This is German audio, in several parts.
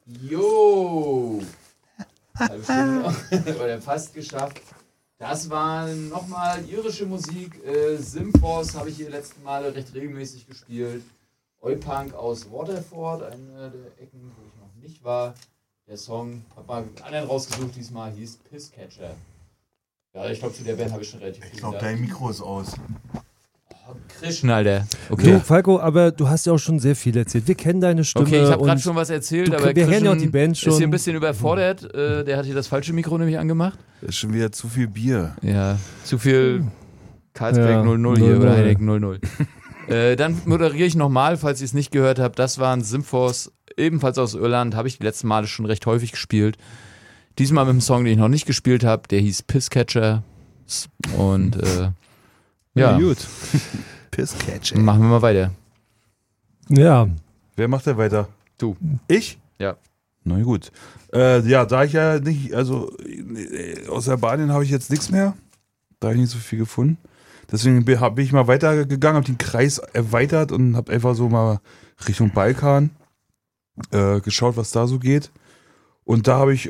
Jo! Halbe Stunde noch. Oder fast geschafft. Das war nochmal irische Musik. Simforce habe ich hier letzten Male recht regelmäßig gespielt. Oi-Punk aus Waterford, eine der Ecken, wo ich noch nicht war. Der Song, hab mal einen anderen rausgesucht, diesmal hieß Pisscatcher. Ja, ich glaube, zu der Band habe ich schon relativ viel Ich glaube, gesagt. dein Mikro ist aus. Krischen, Alter. Okay. Du, Falco, aber du hast ja auch schon sehr viel erzählt. Wir kennen deine Stimme. Okay, ich habe gerade schon was erzählt, aber wir kennen ja auch die Band schon. ist hier ein bisschen überfordert. Der hat hier das falsche Mikro nämlich angemacht. Das ist schon wieder zu viel Bier. Ja, zu viel Carlsberg Ja, 00 hier 00. oder Heineken 00. Dann moderiere ich nochmal, falls ihr es nicht gehört habt. Das waren Simforce, ebenfalls aus Irland. Habe ich die letzten Male schon recht häufig gespielt. Diesmal mit einem Song, den ich noch nicht gespielt habe. Der hieß Pisscatcher. Und ja, gut. Pisscatcher. Machen wir mal weiter. Ja. Wer macht denn weiter? Du. Ich? Ja. Na gut. Ja, da ich ja nicht, also aus Albanien habe ich jetzt nichts mehr. Da habe ich nicht so viel gefunden. Deswegen bin ich mal weitergegangen, habe den Kreis erweitert und habe einfach so mal Richtung Balkan geschaut, was da so geht. Und da habe ich,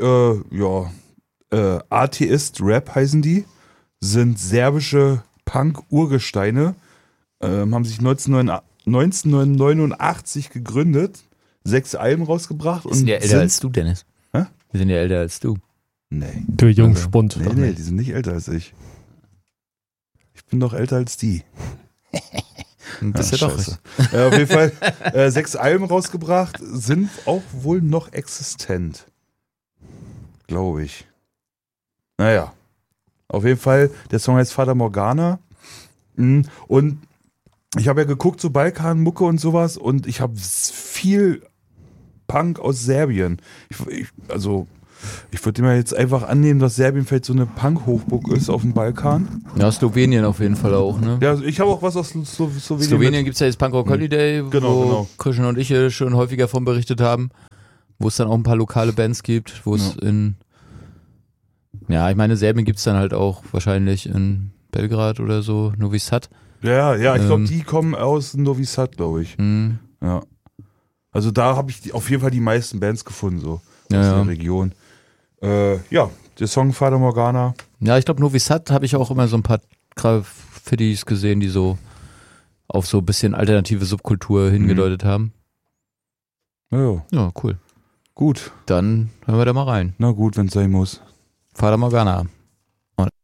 Atheist Rap heißen die, sind serbische Punk-Urgesteine, haben sich 1989 gegründet, 6 Alben rausgebracht. Wir sind ja älter als du, Dennis. Hä? Wir sind ja älter als du. Nee. Der Jungspund. Nee, die sind nicht älter als ich. Ich bin doch älter als die. Das ist ja doch scheiße. Auf jeden Fall 6 Alben rausgebracht, sind auch wohl noch existent. Glaube ich. Naja. Auf jeden Fall, der Song heißt Fata Morgana. Und ich habe ja geguckt, so Balkanmucke und sowas, und ich habe viel Punk aus Serbien. Ich würde mir jetzt einfach annehmen, dass Serbien vielleicht so eine Punk-Hochburg ist auf dem Balkan. Ja, Slowenien auf jeden Fall auch, ne? Ja, also ich habe auch was aus Slowenien. Slowenien gibt es ja jetzt Punk Rock Holiday, Genau. Christian und ich hier schon häufiger von berichtet haben, wo es dann auch ein paar lokale Bands gibt, wo es ich meine, Serbien gibt es dann halt auch wahrscheinlich in Belgrad oder so, Novi Sad. Ja, ich glaube, die kommen aus Novi Sad, glaube ich. Ja. Also da habe ich auf jeden Fall die meisten Bands gefunden, so aus der Region. Der Song Fata Morgana. Ja, ich glaube, Novi Sad habe ich auch immer so ein paar Graffitis gesehen, die so auf so ein bisschen alternative Subkultur hingedeutet haben. Ja, cool. Gut. Dann hören wir da mal rein. Na gut, wenn es sein muss. Fata Morgana.